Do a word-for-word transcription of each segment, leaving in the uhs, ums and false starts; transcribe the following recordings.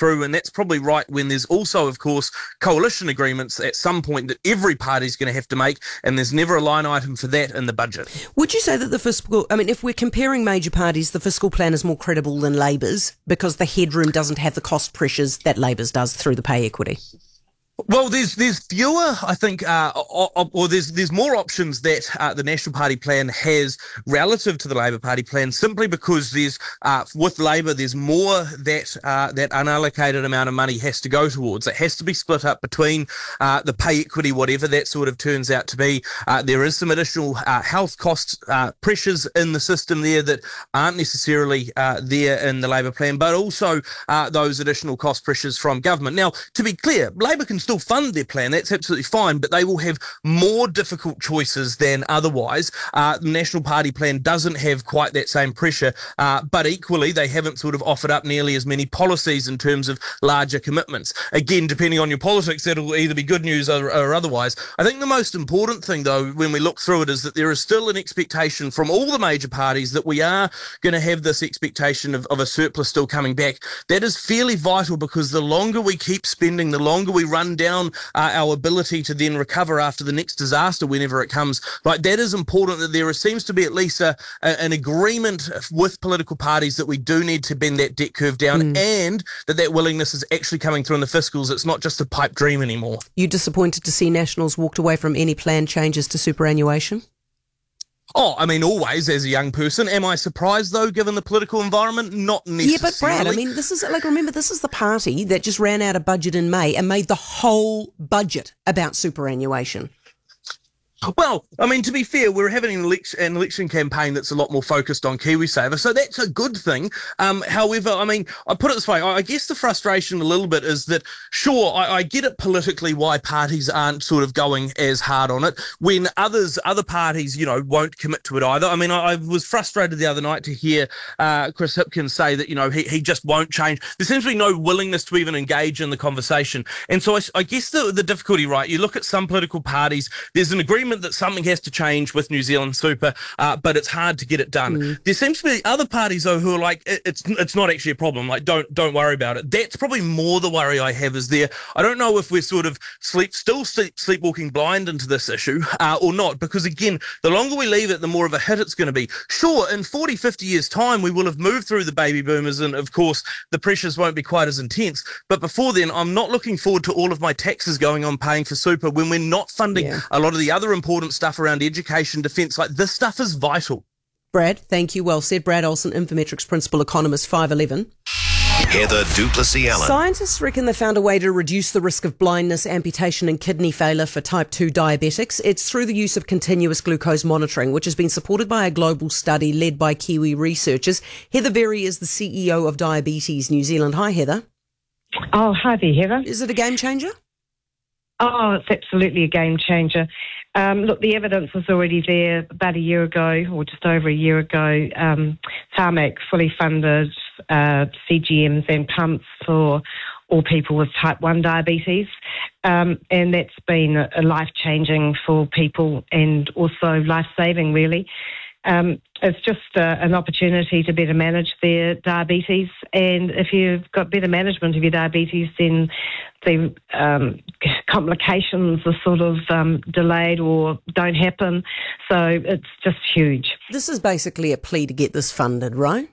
through, and that's probably right when there's also, of course, coalition agreements at some point that every party's going to have to make, and there's never a line item for that in the budget. Would you say that the fiscal, I mean, if we're comparing major parties, the fiscal plan is more credible than Labour's because the headroom doesn't have the cost pressures that Labour's does through the pay equity? Well, there's there's fewer, I think, uh, or, or there's there's more options that uh, the National Party plan has relative to the Labour Party plan, simply because there's uh, with Labour there's more that uh, that unallocated amount of money has to go towards. It has to be split up between uh, the pay equity, whatever that sort of turns out to be. Uh, there is some additional uh, health cost uh, pressures in the system there that aren't necessarily uh, there in the Labour plan, but also uh, those additional cost pressures from government. Now, to be clear, Labour can still fund their plan, that's absolutely fine, but they will have more difficult choices than otherwise. Uh, the National Party plan doesn't have quite that same pressure, uh, but equally they haven't sort of offered up nearly as many policies in terms of larger commitments. Again, depending on your politics, that'll either be good news or, or otherwise. I think the most important thing, though, when we look through it, is that there is still an expectation from all the major parties that we are going to have this expectation of, of a surplus still coming back. That is fairly vital, because the longer we keep spending, the longer we run down uh, our ability to then recover after the next disaster whenever it comes. Like, that is important, that there seems to be at least a, a, an agreement with political parties that we do need to bend that debt curve down, mm. and that that willingness is actually coming through in the fiscals. It's not just a pipe dream anymore. You disappointed to see Nationals walked away from any planned changes to superannuation? Oh, I mean, always as a young person. Am I surprised, though, given the political environment? Not necessarily. Yeah, but Brad, I mean, this is, like, remember, this is the party that just ran out of budget in May and made the whole budget about superannuation. Well, I mean, to be fair, we're having an election, an election campaign that's a lot more focused on KiwiSaver, so that's a good thing. Um, however, I mean, I put it this way, I guess the frustration a little bit is that, sure, I, I get it politically why parties aren't sort of going as hard on it when others, other parties, you know, won't commit to it either. I mean, I, I was frustrated the other night to hear uh, Chris Hipkins say that, you know, he, he just won't change. There seems to be no willingness to even engage in the conversation. And so I, I guess the, the difficulty, right, you look at some political parties, there's an agreement that something has to change with New Zealand Super, uh, but it's hard to get it done. Mm. There seems to be other parties, though, who are like, it, it's it's not actually a problem. Like, don't don't worry about it. That's probably more the worry I have, is there. I don't know if we're sort of sleep still sleep, sleepwalking blind into this issue uh, or not, because, again, the longer we leave it, the more of a hit it's going to be. Sure, in forty, fifty years' time, we will have moved through the baby boomers, and, of course, the pressures won't be quite as intense. But before then, I'm not looking forward to all of my taxes going on paying for Super when we're not funding yeah. a lot of the other important stuff around education, defence. Like, this stuff is vital. Brad, thank you. Well said. Brad Olsen, Infometrics Principal Economist, five eleven. Heather du Plessis-Allen. Scientists reckon they found a way to reduce the risk of blindness, amputation and kidney failure for type two diabetics. It's through the use of continuous glucose monitoring, which has been supported by a global study led by Kiwi researchers. Heather Verry is the C E O of Diabetes New Zealand. Hi, Heather. Oh, hi there, Heather. Is it a game changer? Oh, it's absolutely a game changer. Um, look, the evidence was already there about a year ago, or just over a year ago. Um, Tarmac fully funded uh, C G Ms and pumps for all people with type one diabetes. Um, and that's been a, a life-changing for people, and also life-saving, really. Um, it's just uh, an opportunity to better manage their diabetes, and if you've got better management of your diabetes, then the um, complications are sort of um, delayed or don't happen. So it's just huge. This is basically a plea to get this funded, right?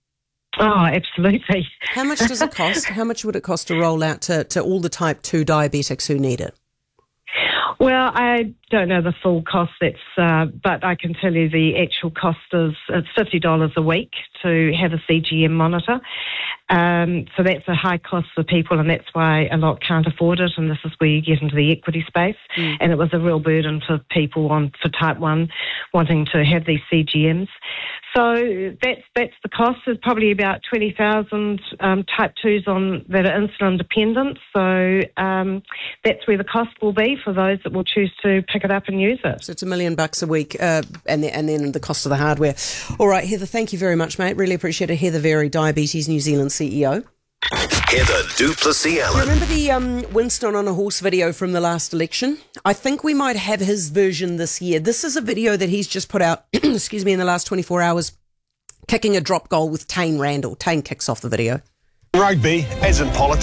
Oh, absolutely. How much does it cost? How much would it cost to roll out to, to all the type two diabetics who need it? Well, I don't know the full cost, that's, uh, but I can tell you the actual cost is it's fifty dollars a week to have a C G M monitor. Um, so that's a high cost for people, and that's why a lot can't afford it, and this is where you get into the equity space. Mm. And it was a real burden for people on for type one wanting to have these C G Ms. So that's that's the cost. There's probably about twenty thousand um, type twos on that are insulin dependent. So um, that's where the cost will be for those that will choose to pick it up and use it. So it's a million bucks a week, uh, and, the, and then the cost of the hardware. All right, Heather, thank you very much, mate. Really appreciate it. Heather Verry, Diabetes New Zealand C E O. Heather du Plessis-Allen. Remember the um, Winston on a horse video from the last election? I think we might have his version this year. This is a video that he's just put out, excuse me, in the last twenty-four hours, kicking a drop goal with Tane Randall. Tane kicks off the video. Rugby, as in politics.